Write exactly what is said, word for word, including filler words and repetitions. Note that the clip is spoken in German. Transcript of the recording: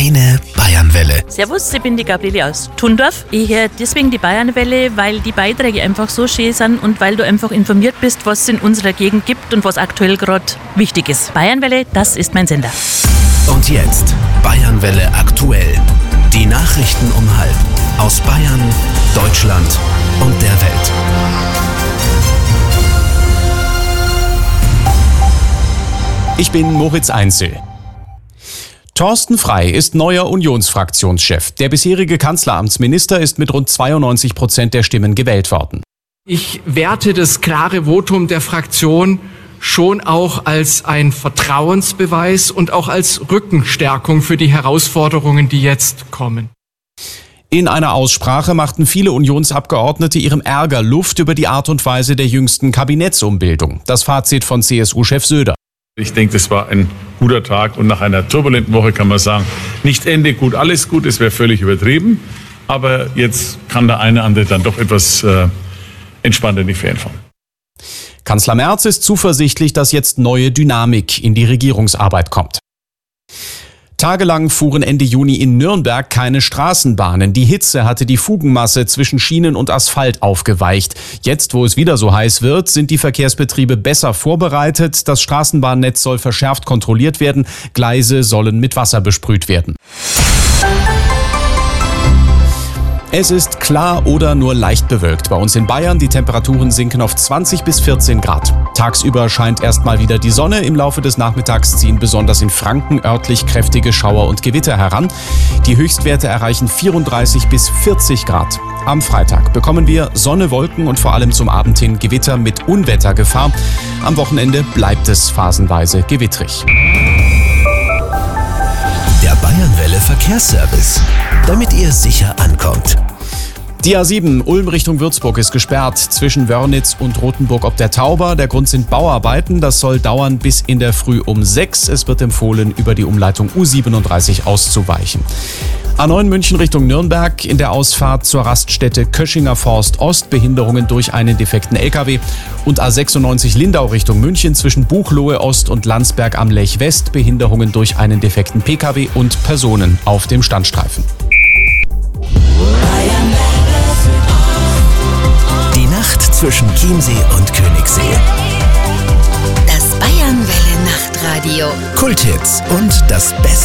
Deine Bayernwelle. Servus, ich bin die Gabriele aus Thundorf. Ich höre deswegen die Bayernwelle, weil die Beiträge einfach so schön sind und weil du einfach informiert bist, was es in unserer Gegend gibt und was aktuell gerade wichtig ist. Bayernwelle, das ist mein Sender. Und jetzt Bayernwelle aktuell. Die Nachrichten um halb aus Bayern, Deutschland und der Welt. Ich bin Moritz Einzel. Thorsten Frey ist neuer Unionsfraktionschef. Der bisherige Kanzleramtsminister ist mit rund zweiundneunzig Prozent der Stimmen gewählt worden. Ich werte das klare Votum der Fraktion schon auch als ein Vertrauensbeweis und auch als Rückenstärkung für die Herausforderungen, die jetzt kommen. In einer Aussprache machten viele Unionsabgeordnete ihrem Ärger Luft über die Art und Weise der jüngsten Kabinettsumbildung. Das Fazit von C S U-Chef Söder. Ich denke, das war ein guter Tag und nach einer turbulenten Woche kann man sagen, nicht Ende gut, alles gut, es wäre völlig übertrieben. Aber jetzt kann der eine andere dann doch etwas äh, entspannter in die Ferien fahren. Kanzler Merz ist zuversichtlich, dass jetzt neue Dynamik in die Regierungsarbeit kommt. Tagelang fuhren Ende Juni in Nürnberg keine Straßenbahnen. Die Hitze hatte die Fugenmasse zwischen Schienen und Asphalt aufgeweicht. Jetzt, wo es wieder so heiß wird, sind die Verkehrsbetriebe besser vorbereitet. Das Straßenbahnnetz soll verschärft kontrolliert werden. Gleise sollen mit Wasser besprüht werden. Es ist klar oder nur leicht bewölkt. Bei uns in Bayern, die Temperaturen sinken auf zwanzig bis vierzehn Grad. Tagsüber scheint erstmal wieder die Sonne. Im Laufe des Nachmittags ziehen besonders in Franken örtlich kräftige Schauer und Gewitter heran. Die Höchstwerte erreichen vierunddreißig bis vierzig Grad. Am Freitag bekommen wir Sonne, Wolken und vor allem zum Abend hin Gewitter mit Unwettergefahr. Am Wochenende bleibt es phasenweise gewittrig. Der Bayernwelle Verkehrsservice, damit ihr sicher ankommt. Die A sieben Ulm Richtung Würzburg ist gesperrt zwischen Wörnitz und Rothenburg ob der Tauber. Der Grund sind Bauarbeiten. Das soll dauern bis in der Früh um sechs. Es wird empfohlen, über die Umleitung U siebenunddreißig auszuweichen. A neun München Richtung Nürnberg, in der Ausfahrt zur Raststätte Köschinger Forst Ost Behinderungen durch einen defekten L K W und A sechsundneunzig Lindau Richtung München zwischen Buchloe Ost und Landsberg am Lech West Behinderungen durch einen defekten P K W und Personen auf dem Standstreifen. Die Nacht zwischen Chiemsee und Königssee. Das Bayernwelle Nachtradio. Kulthits und das Beste